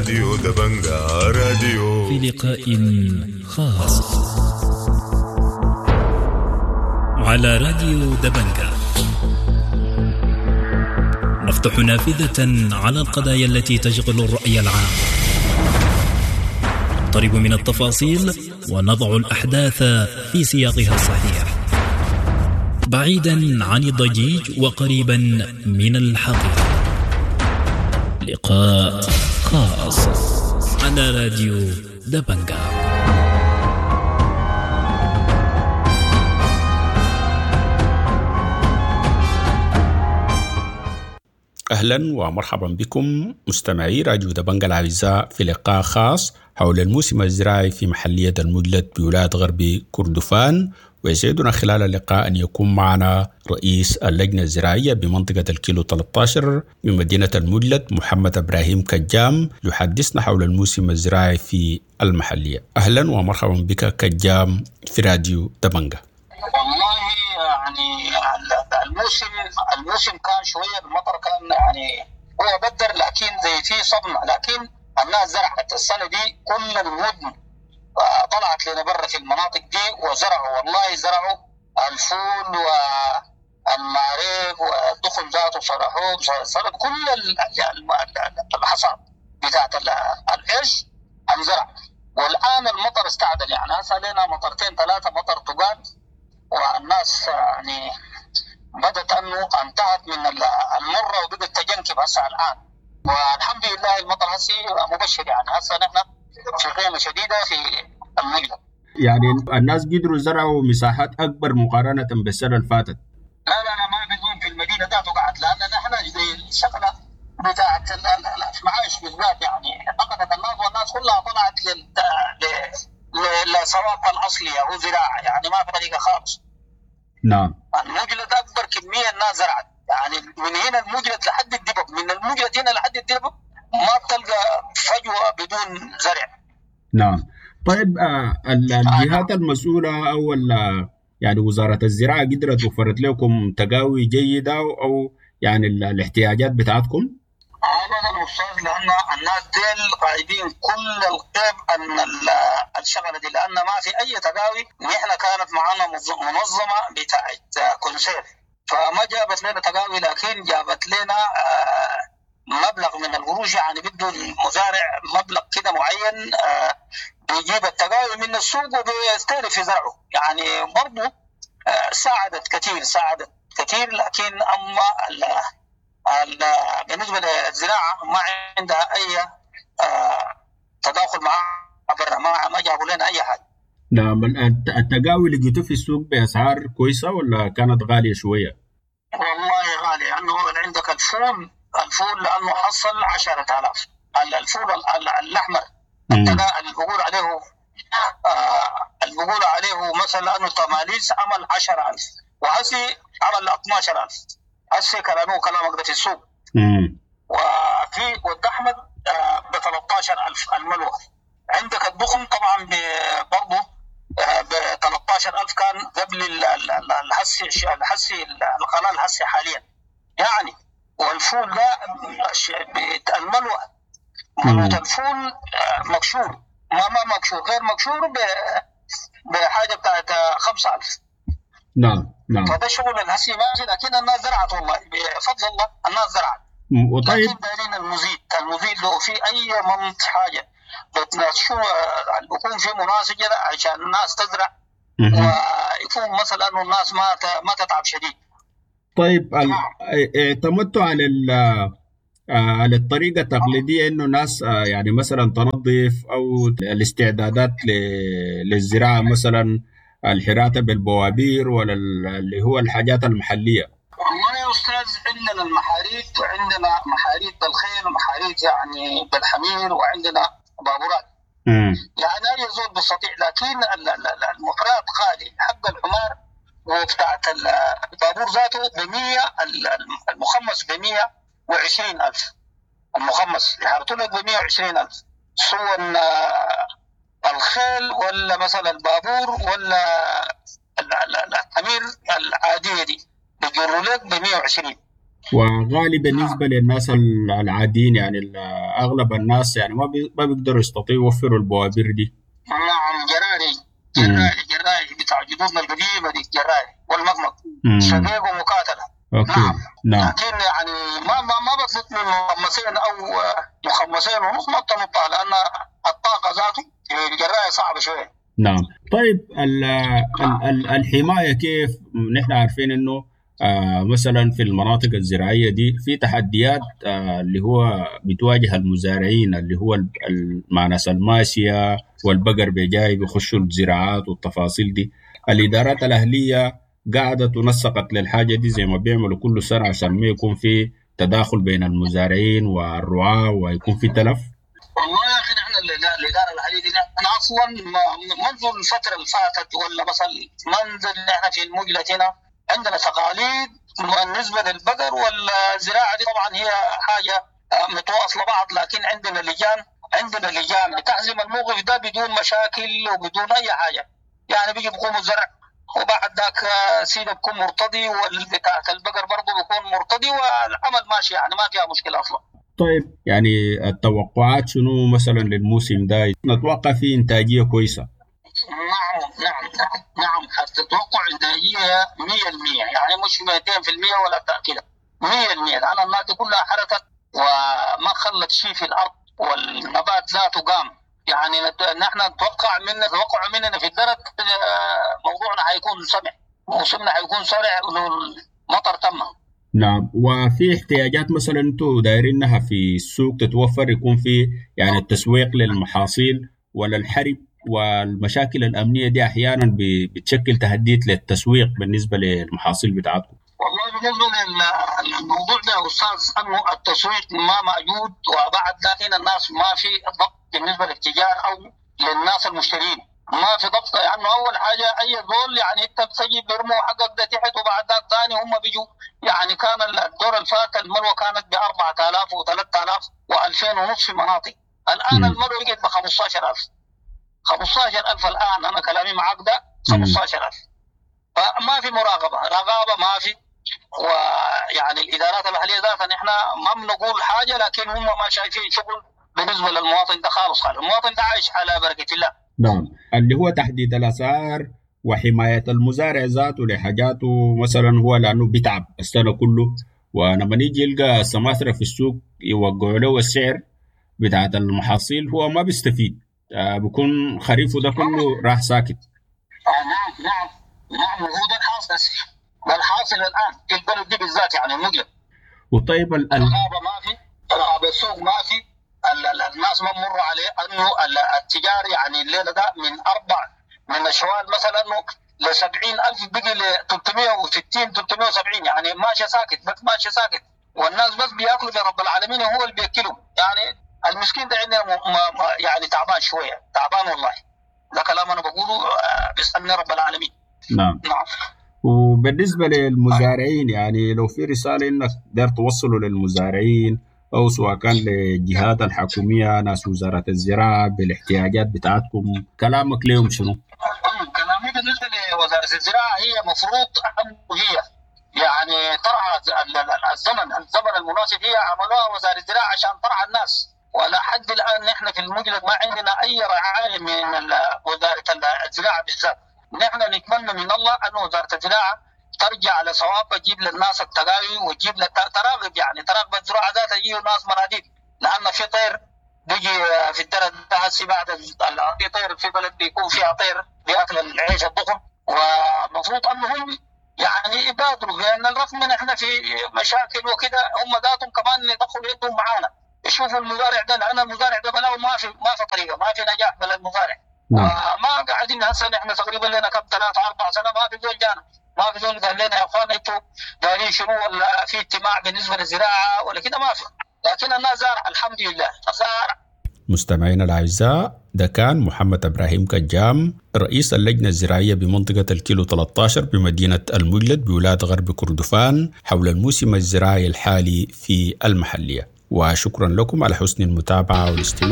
راديو دبنجا راديو. في لقاء خاص على راديو دبنجا نفتح نافذة على القضايا التي تشغل الرأي العام، نقترب من التفاصيل ونضع الأحداث في سياقها الصحيح، بعيدا عن الضجيج وقريبا من الحقيقة. لقاء خاص على راديو دبنجا. أهلا ومرحبا بكم مستمعي راديو دبنجا الأعزاء في لقاء خاص حول الموسم الزراعي في محلية المدلج بولاية غرب كردفان. ويسعدنا خلال اللقاء أن يكون معنا رئيس اللجنة الزراعية بمنطقة الكيلو 13 من مدينة المدلج محمد إبراهيم كجام يحدثنا حول الموسم الزراعي في المحلية. أهلا ومرحبا بك كجام في راديو دبنجا. والله يعني الموسم كان شوية المطر كان يعني هو بدر، لكن زي فيه صدمة، لكن الناس زرعت السنة دي كل المدن طلعت لنا برا في المناطق دي وزرعوا، والله زرعوا الفول والمعريف والدخل ذاته صرحوه كل الحصاد بتاعت العيش انزرع. والآن المطر استعدل، يعني هسه لنا مطرتين ثلاثة مطر طقال، والناس يعني بدت انه انتهت من المرة وبدت تجنكب هسه الآن، والحمد لله المطر هسه مبشر. يعني هسه نحن في قيمة شديدة في المدلج. يعني الناس قدروا يزرعوا مساحات أكبر مقارنة بالسنة اللي فاتت. لا ما بيظن في المدينة ذاته قاعد، لأن نحن زي الشغلة بتاعت المعايش بالذات يعني فقدت الناس، والناس كلها طلعت للصواب الأصلية أو زراعة، يعني ما في طريقة خالص. نعم. المدلج أكبر كمية الناس زرعت، يعني من هنا المدلج لحد الدبب، من المدلج هنا لحد الدبب ما بتلقى فجوة بدون زرع. نعم. طيب الجهات المسؤولة أو يعني وزارة الزراعة قدرت وفرت لكم تقاوي جيدة أو يعني الاحتياجات بتاعتكم؟ أبدا أستاذ، لأن الناس ديل غايبين كل القيم أن الشغلة دي، لأن ما في أي تقاوي. نحن كانت معنا منظمة بتاعت كونسير، فما جابت لنا تقاوي، لكن جابت لنا مبلغ من القروش، يعني بده المزارع مبلغ كده معين بيجيب التقاوي من السوق وبيستهدف يزرعه. يعني برضه ساعدت كثير، لكن أما بالنسبة للزراعة ما عندها أي تداخل معها، ما جابوا لنا أي حاجة. نعم. التقاوي اللي جيتوا في السوق بأسعار كويسة ولا كانت غالية شوية؟ والله غالي، لأنه عندك الفول لأنه حصل 10,000. الفول الأحمر اللي بقول عليه مثلا أنه تماليز عمل 10,000 وهسي عمل 12,000. هسي كلامه كلامك ده في السوق. وفي والدحمد ب 13,000 الملوى. عندك الضخم طبعا برضه ب 13,000 كان قبل الحسي القناة الحسي حاليا يعني. والفول ده الملوى الفول مكشور، ما مكشور، غير مكشور بحاجة بتاعت 5,000. نعم. فده شغل الهسي ماشي، لكن الناس زرعت والله بفضل الله، الناس زرعت. وطيب لكن دايرين المزيد لو في أي منط حاجة بتنشو يكون في مناسجة عشان الناس تزرع ويكون مثلا أنه الناس ما تتعب شديد. طيب اعتمدتوا على الطريقة التقليدية إنه ناس يعني مثلا تنظف أو الاستعدادات للزراعة، مثلا الحراثة بالبوابير ولا اللي هو الحاجات المحلية؟ والله يا أستاذ عندنا المحاريث، وعندنا محاريث بالخيل ومحاريث يعني بالحمير، وعندنا بابورات. يعني أي زول بيستطيع، لكن المحرات غالي. حق الحمار وبتاعت البابور ذاته ب100، المخمس ب120,000. المخمس يحرطوا لك ب120,000، سواء الخيل ولا مثلا البابور ولا الحمير العادية دي بيجروا لك ب120. وغالي بالنسبة للناس العاديين، يعني أغلب الناس يعني ما بيقدروا يستطيعوا يوفروا البوابير دي. نعم، جراري بتاع جدودنا القديمة دي، جراري والمضمض شقيق ومقاتلة. نعم. لكن يعني ما بطلت من مخمسين أو مخمسين ونص ما بتنطها، لأن الطاقة ذاته الجراري صعبة شوية. نعم. طيب الحماية كيف؟ نحن عارفين إنه مثلا في المناطق الزراعية دي في تحديات اللي هو بتواجه المزارعين، اللي هو المعناس الماشية والبقر بجاي بيخشوا الزراعات والتفاصيل دي. الإدارات الأهلية قاعدة تنسقت للحاجة دي زي ما بيعملوا كل سنة عشان ما يكون في تداخل بين المزارعين والرعاة ويكون في تلف. والله يا أخي نحن الإدارة الأهلية دي أنا أصلا منذ الفترة اللي فاتت ولا مثلا منذ اللي احنا في المجلة هنا عندنا تقاليد بالنسبة للبقر والزراعة دي. طبعا هي حاجة متواصلة بعض، لكن عندنا لجان بتحزم الموقف ده بدون مشاكل وبدون أي حاجة. يعني بيجي بيقوموا الزرع وبعد ذاك سيدة بيكون مرتضي والبتاع البقر برضه بيكون مرتضي والعمل ماشي، يعني ما فيها مشكلة أصلا. طيب يعني التوقعات شنو مثلا للموسم ده؟ نتوقع فيه إنتاجية كويسة. نعم هتتوقع إنتاجية 100%، يعني مش 200% ولا كده 100%. لأن الناس دي كلها حركت وما خلت شيء في الأرض والنبات ذاته قام. يعني نحن نتوقع مننا في الدرج موضوعنا هيكون سمع، موسمنا هيكون سريع والمطر تم. نعم. وفي احتياجات مثلا انتم دايرينها في السوق تتوفر، يكون في يعني التسويق للمحاصيل ولا الحرب والمشاكل الأمنية دي أحيانا بتشكل تهديد للتسويق بالنسبة للمحاصيل بتاعتكم؟ والله بالنسبة للموضوع ده يا أستاذ أنه التسويق ما موجود، وبعد ذلك الناس ما في ضبط بالنسبة للتجار أو للناس المشترين، ما في ضبط. يعني أول حاجة أي دول يعني أنت بتجيب بيرموا حقك ده تحت وبعد ذلك ثاني هم بيجوا. يعني كان الدور الفات الملوى كانت ب 4000 و3000 و2000 ونص في مناطق، الآن الملوى بقت ب 15000 الآن. أنا كلامي معك ده 15000. فما في رقابة ما في. ويعني الإدارات الأهلية ذاتها نحن ما بنقول حاجة، لكن هم ما شايفين شغل بالنسبة للمواطن ده خالص. المواطن ده عايش على بركة الله. نعم. اللي هو تحديد الأسعار وحماية المزارع ذاته لحاجاته مثلا هو لأنه بيتعب السنة كله، ولما نيجي يلقى السماسرة في السوق يوقعوا له السعر بتاعت المحاصيل هو ما بيستفيد، بيكون خريفه ده كله راح ساكت. نعم هو ده الحاصل الآن في البلد دي بالذات، يعني المجلب. وطيب الرقابة ما في، رقابة السوق ما في، الناس ما مر عليه انه التجار يعني الليله ده من الشوال مثلا انه ل 70000 بقي ل 360 370، يعني ماشي ساكت بس ماشي ساكت، والناس بس بياكلوا برب العالمين وهو اللي بياكلهم. يعني المسكين ده عندنا يعني تعبان شويه، تعبان والله. ده كلام انا بقوله بيسالني رب العالمين. نعم. وبالنسبه للمزارعين يعني لو في رساله انك تقدر توصلوا للمزارعين أو سواء كان للجهات الحكومية ناس وزارة الزراعة بالاحتياجات بتاعتكم، كلامك ليهم شنو؟ كلامي بالنسبة لوزارة الزراعة هي مفروض هي يعني ترعى الزمن المناسب. هي عملوها وزارة الزراعة عشان ترعى الناس، ولا حد الآن نحن في المجلد ما عندنا أي رعاية من وزارة الزراعة بالذات. نحن نتمنى من الله أن وزارة الزراعة ترجع على صواب، تجيب للناس التقاوي وتجيب تراقب، يعني تراقب الزراعة ذاتها، يجيب ناس مناديل. لأن في طير بيجي في الدرج ده بعد في طير في بلد بيكون فيها طير بياكل العيش الضخم، ومفروض أنهم يعني يبادروا، لأن الرغم من إحنا في مشاكل وكده هم ذاتهم كمان يدخلوا يدهم معانا يشوفوا المزارع ده، لأن المزارع ده بلاو ما في طريقة، ما في نجاح بلا المزارع. ما قاعدين هسه نحن تقريبا لنا كم 3 4 سنة ما في زول جانا، ما في زول قال لنا يا اخوان انتوا دارين شنو ولا في اجتماع بالنسبه للزراعه ولا كده، ما في. لكن الناس زارع الحمد لله زارع. مستمعينا الاعزاء، ده كان محمد ابراهيم كجام رئيس اللجنه الزراعيه بمنطقه الكيلو 13 بمدينه المجلد بولايه غرب كردفان حول الموسم الزراعي الحالي في المحليه. وشكرا لكم على حسن المتابعه والاستماع.